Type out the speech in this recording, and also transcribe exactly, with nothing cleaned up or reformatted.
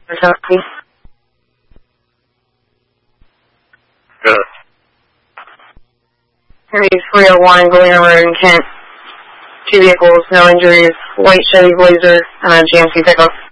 Kentucky. Good. Harry three oh one, Galena Road in Kent. Two vehicles, no injuries, white Chevy Blazer, and a G M C pickup.